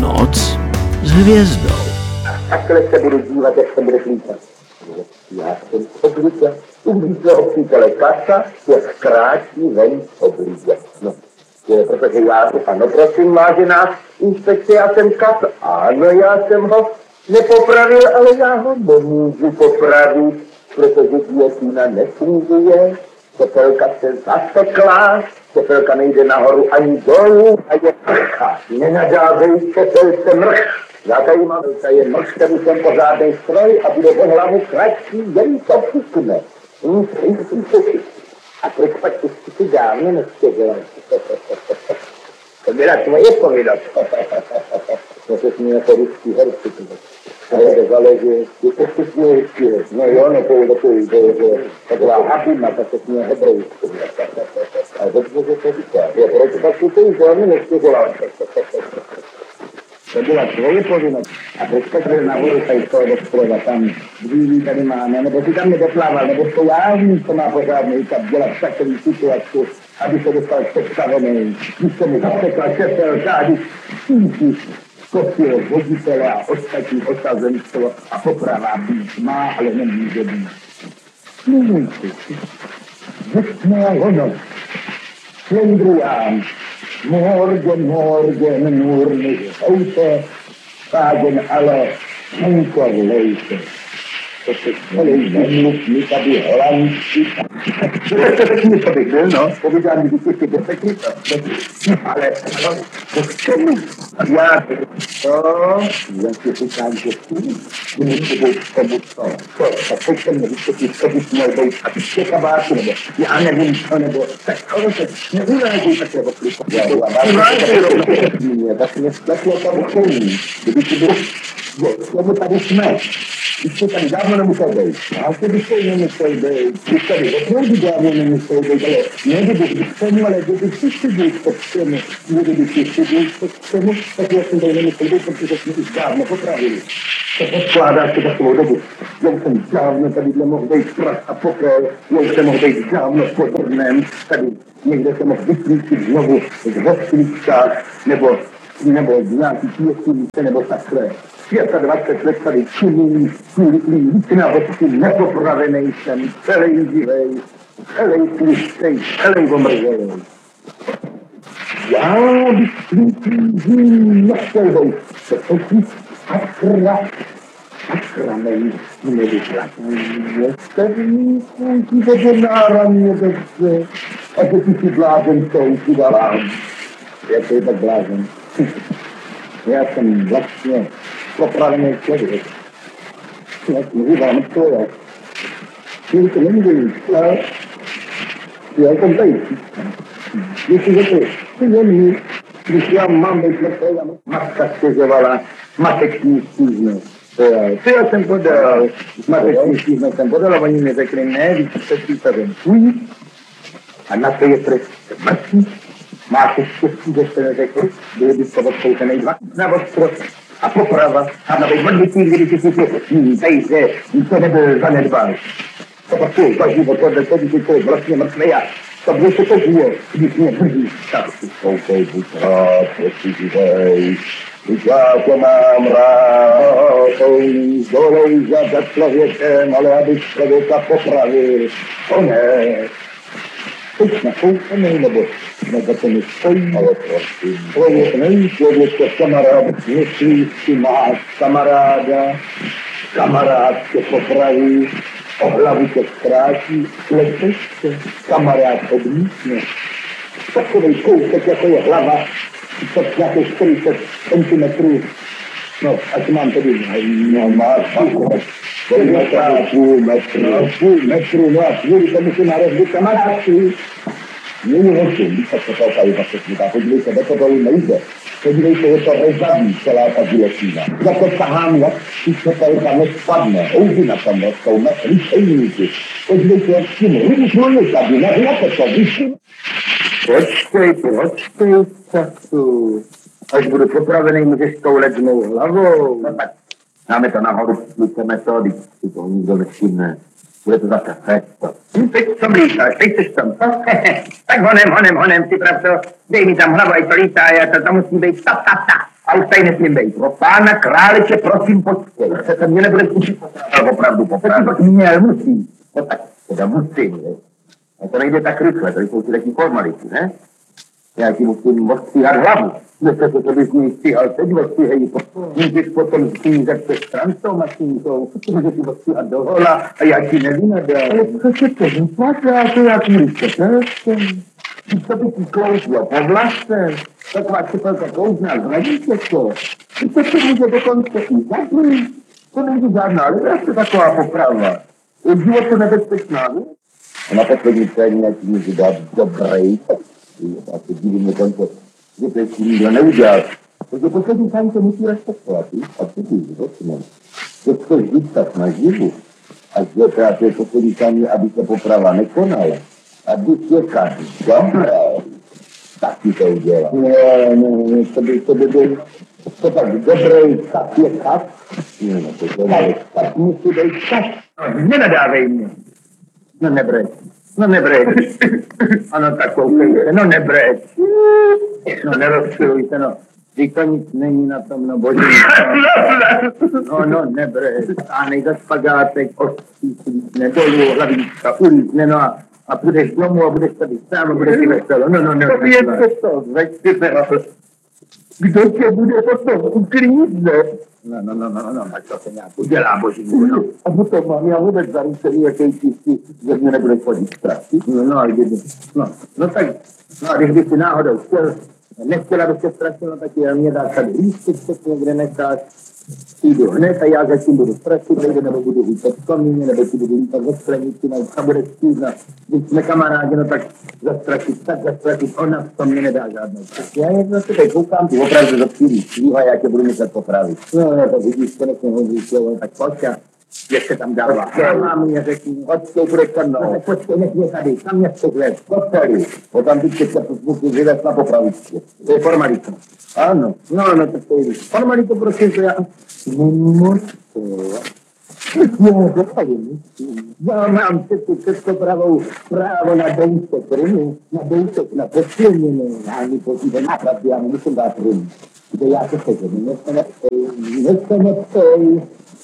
Noc s hvězdou. Takhle se budu dívat, jak se budeš lítat. Já jsem obvykle u blízkého přítele Kasa je zkrátí ven oblíže. No, protože já tu, ano, prosím, vážená inspekce, já jsem Kas. Ano, já jsem ho nepopravil, ale já ho nemůžu popravit, protože guillotýna nefunguje. Tepelka se zasekla, tepelka nejde nahoru ani dolů a je mrcha. Nenadávej tepelce mrch. Já tady mám, tady je mrch, který jsem pořádnej stroj a bude o hlavu kratší, jen to pukne. A proč pak si dávno nechtědělal? To byla tvoje povinnost. To se směl jako ruský herci. Ale to záleží, je to se směl ruský herci. No jo, no to je taková habima, tak se směl hebrejsky. Ale dobře, že to říká. Proč pak si to už dávno nechtědělal? To byla tvoje povinnost. A proč tak nahoru tady z toho doprava, tam dříví tady máme, nebo si tam nedoplával, nebo to já vím, co má pořádný tak dělat v takový situaci, aby se dostal představený. Když se mu zasekla šepelka, a když zkosil voditele a ostatní osazenstvo a poprava být má, ale nemůže být. Nemůžte si. Vytné ono. Slendrián. Morgen, nurny, auto, páden, ale munkor lejte. To se celý nemluvní tady holandsky. To bych byl, no, povídám, když jsi desekli, ale to k čemu? Já si říkám, že ty musí být k tomu to. Tak pojďte mě vysvětlit, co bys měl být a ty v kabátu, nebo já nevím co, nebo tak ono se neuváží takhle oklipa. Tak mě spleklo to učení, kdyby ti byl, tomu tady jsme. Když to tady dávno nemusel být. A kdyby to nemusel být. Když tady opravdu dávno nemusel být, ale ne kdyby k tomu, ale kdyby si byl k tomu, kdyby si byl k tomu, tak já jsem tady nemusel být, protože jsme už dávno popravili. To podkládáš to takovou dobu. Já jsem dávno tady mohl být prach a pokrel, já jsem mohl být dávno podrnem, tady někde jsem mohl vyklíčit znovu v hostlíčkách, nebo v nějaký pěstnice, nebo takhle. 25 let tady činím, víc na hodsku nepopravenej jsem, celý živej, celý tlustej, celý omrzelej. Já bych nechtěl být, to jsou sakra nevyplatný, jestli ti vede náramně dobře, a že ty si blázen souci dalám. Jak je tak blázen? Já jsem vlastně popravený člověk. Já jsem říkám, co je. Když to nemůžu, ale já jsem tady. Když řekl, ty nemí, když já mám být lepší, matka stěžovala, mateční stížnost. To já jsem podal, mateční stížnost jsem podal a oni mi řekli, ne, když jste případem tvůj a na to je trest smrtí. Máte štěstí, že jste neřekli, byli byste odpoutenej 2 na ostro a poprava a na odbytí, když si tady se to nebyl zanedbal. To pak tu za život, když si to vlastně mrtvej a to bude se to žije, když mě drží. Tak si koukej, buď rád, jestli živej. Když já to mám rád, to nic dolejzat za člověkem, ale abych člověka popravil, to ne. Teď nakoupený, nebo to mi stojí, ale prosím. Člověk není člověk, to kamarád, myslíš si máš kamaráda, kamarád tě popraví, o hlavu tě zkrátí, slepeš se, kamarád odmítne. Takovej kousek, jako je hlava, to nějakých 40 centimetrů, no, ať mám tedy, no, máš, půl metru, no a kvůli tomu si narezli kamarádky. Není 8, tak to tady zase smutá, podívej se, do toho nejde. Podívej se, je to rezavý, celá ta guillotýna. Za to tahám, jak si šepelka nespadne, ouzina tam rostou, metry šejníky. Podívej se, jak s tím růžluji tady, nehněte to, vyším. Počkej, času. Až budu popravený, můžeš toulet mou hlavou. Dáme to nahoru, půjdeme to, když si toho nikdo nevšimne. Bude to zase festa. Teď to lítáš, teď seš tam. Tak honem, ty pravco, dej mi tam hlavu, ať to lítá, já to musí být ta. A už tady nesmím být. Pro pána králiče, prosím, počkej. Se mě nebudeš učit popravdu, opravdu. Ne, musím. No tak, teda musím, ne? A to nejde tak rychle, tady jsou ty taky formality, ne? Já ti musím ostříhat hlavu. Nechce to bys mi stříhal teď ostříhají. Můžeš potom stříhat se strancou mašínkou, můžeš ti ostříhat do hola a já ti nevynadám. Ale co se to vypadá, to já ti říkám. Co by ti klouzlo po vlase? Taková čepelka klouzná, zradí se to. To se může dokonce i zabrít. To není žádná, ale to je taková poprava. Je v životu nebezpečná, ne? A na poslední scéně já ti můžu dát dobrý. A se divím dokonce, že to ještě nikdo neudělal. Protože poslední scéně to musí respektovat, a co ty životně? Že chceš žít tak naživu. A že právě poslední scéně, aby se poprava nekonala. A když je každý dobré, tak ti to udělá. Ne, to by byl to tak dobrý, tak je tak. No, tak musí být tak. Nenadávej mě. No nebrej. Ano, tak koukejte, no nebrej. No nerozčilujte, no. Vždyť to nic není na tom, no bože. No nebrej. A nejde špagátek, ostří, slíkne dolů, hlavíčka, ulíkne, no a půjdeš domů a budeš tady sám a budeš si veselo. No, je to, veďte kdo tě bude potom uklízet? No, tak to se nějak udělá, boží. No. A potom mám já vůbec zaručený, jaký čistý, že mě nebudeš chodit ztratit. No tak, no a když by si náhodou nechtěla bych se ztratil, no tak mě dá tady lístek, kde necháš. Přijdu hned a já zatím budu ztratit, nebo budu lítat v komíně, nebo si budu lítat ve stranici, no a bude stýzna. Když jsme kamarádi, no tak zastratit, ona v tom mě nedá žádnou. Já jedno se tady koukám, ty opravdu zapřílíš svýho a já tě budu muset popravit. No, tak vidíš, konečně hodří slovo, tak pojď a ještě tam dává. Mám mě řekni, odstej bude konnou. No tak počkej, nech mě tady, tam mě přehled, posteli. Potom ty se musí vyvést na popravičku. To je formalita. Ano, no, tak to je. Formalitu prosím, to já nemůžu. Já dopadím. Já mám všechno právo na dejsek, na posledněné, já mi posíde napravdu, já musím dát rým. Kde já se sežu, nechte neptej.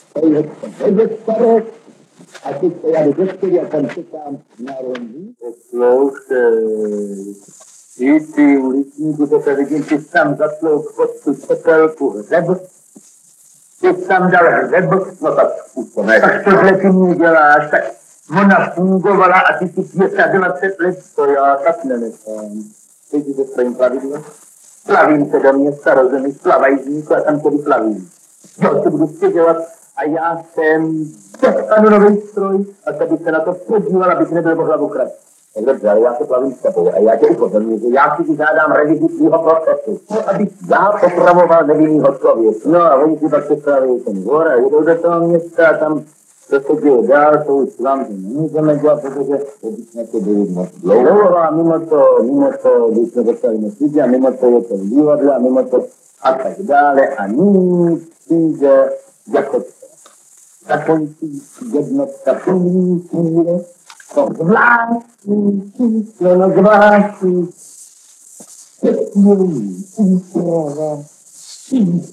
A teď se já jdu a tam čekám na rondi. Poslouchej. I ty uličníku, to se vidím, ty tam zatlouk pod tu čepelku hřeb. Ty tam dal hřeb, no tak způsobem. Tak tohle ty mě děláš, tak ona fungovala a ty si 25 let, to já tak nenechám. Teď jde svým pravidlem. Plavím se do města, rozumíš, plavajzníku a tam tedy plavím. Jo, se budu stěžovat a já jsem dostanu nový stroj a tady se na to podíval, abych nebyl po hlavu krat. Tak dobře, ale já se plavím s tebou a já tě upozorňuji, že já si vyžádám revizi tvýho procesu. No, abych já popravoval nevinnýho člověka. No a oni si pak přepravují ten dvor a jedou do toho města a tam co se děje dál, to už vám to nemůžeme dělat, protože jsme to byli moc dlouho a mimo to, když jsme dostali moc lidí a mimo to je to divadlo a mimo to a tak dále a nyní přijde jako takový jednotka první chvíle, to zvláštní číslo, no zvláštní, číslo,